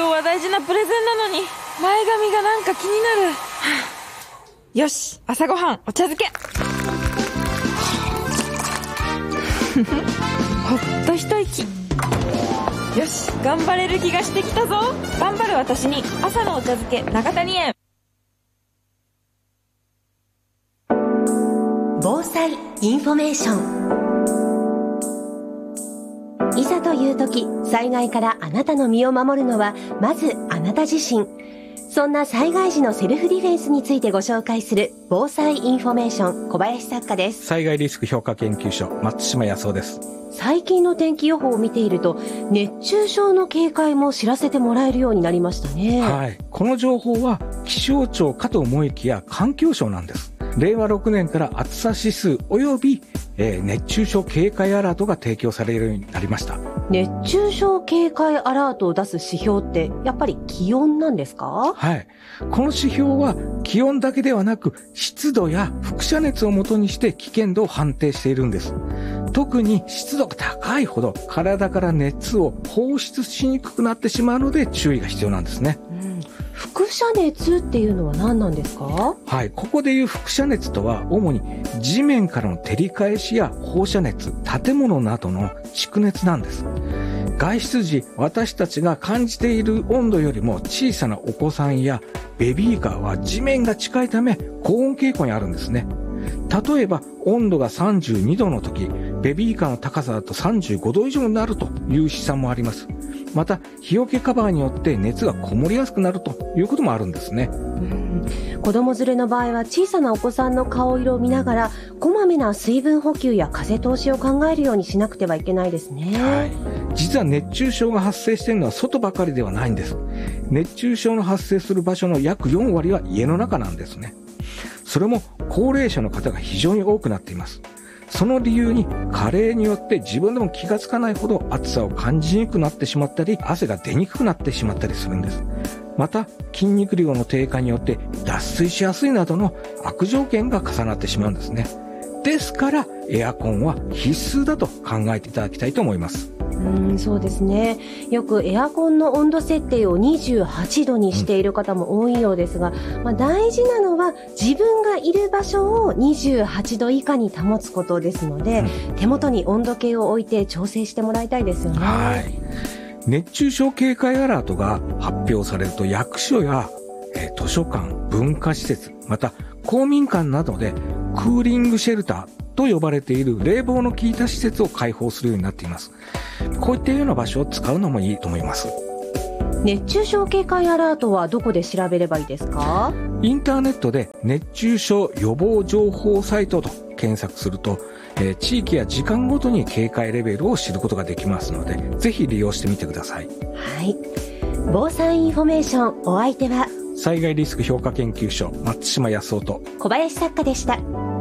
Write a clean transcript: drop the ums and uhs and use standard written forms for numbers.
今日は大事なプレゼンなのに前髪がなんか気になる。よし、朝ごはんお茶漬け。ほっと一息。よし、頑張れる気がしてきたぞ。頑張る私に朝のお茶漬け長谷園。 防災インフォメーション。いざという時、災害からあなたの身を守るのはまずあなた自身。そんな災害時のセルフディフェンスについてご紹介する防災インフォメーション、小林作家です。 災害リスク評価研究所、松島康夫です。 最近の天気予報を見ていると、熱中症の警戒も知らせてもらえるようになりましたね。 はい。この情報は気象庁かと思いきや環境省なんです。令和6年から暑さ指数及び、熱中症警戒アラートが提供されるようになりました。 熱中症警戒アラートを出す指標ってやっぱり気温なんですか？ はい。この指標は気温だけではなく湿度や輻射熱をもとにして危険度を判定しているんです。特に湿度が高いほど体から熱を放出しにくくなってしまうので注意が必要なんですね。 輻射熱っていうのは何なんですか？ はい。ここでいう輻射熱とは主に地面からの照り返しや放射熱、建物などの蓄熱なんです。外出時、私たちが感じている温度よりも小さなお子さんやベビーカーは地面が近いため高温傾向にあるんですね。例えば温度が32度の時、ベビーカーの高さだと35度以上になるという試算もあります。また、日よけカバーによって熱がこもりやすくなるということもあるんですね。 子供連れの場合は小さなお子さんの顔色を見ながら、こまめな水分補給や風通しを考えるようにしなくてはいけないですね。 はい。実は熱中症が発生しているのは外ばかりではないんです。熱中症の発生する場所の約4割は家の中なんですね。それも高齢者の方が非常に多くなっています。その理由に加齢によって自分でも気がつかないほど暑さを感じにくくなってしまったり、汗が出にくくなってしまったりするんです。また筋肉量の低下によって脱水しやすいなどの悪条件が重なってしまうんですね。ですからエアコンは必須だと考えていただきたいと思います。 そうですね。よくエアコンの温度設定を28度にしている方も多いようですが、大事なのは自分がいる場所を28度以下に保つことですので、手元に温度計を置いて調整してもらいたいですよね。 はい。熱中症警戒アラートが発表されると役所や、図書館、文化施設、また公民館などでクーリングシェルターと呼ばれている冷房の効いた施設を開放するようになっています。こういったような場所を使うのもいいと思います。 熱中症警戒アラートはどこで調べればいいですか？ インターネットで熱中症予防情報サイトと検索すると、地域や時間ごとに警戒レベルを知ることができますので、ぜひ利用してみてください。 はい。防災インフォメーション、お相手は災害リスク評価研究所松島康夫と小林作家でした。